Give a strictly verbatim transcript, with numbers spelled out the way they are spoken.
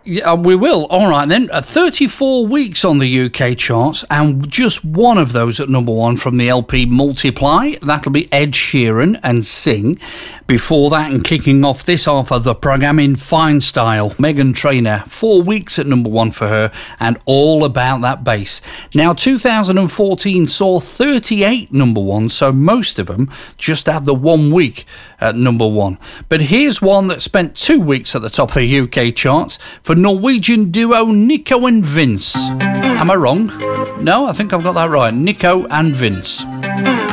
Yeah, we will. All right, then. Uh, thirty-four weeks on the U K charts, and just one of those at number one from the L P Multiply. That'll be Ed Sheeran and Sing. Before that, and kicking off this half of the programme in fine style, Meghan Trainor, four weeks at number one for her, and All About That Bass. Now, two thousand fourteen saw thirty-eight number ones, so most of them just had the one week at number one. But here's one that spent two weeks at the top of the U K charts for Norwegian duo Nico and Vince. Am I wrong? No, I think I've got that right. Nico and Vince.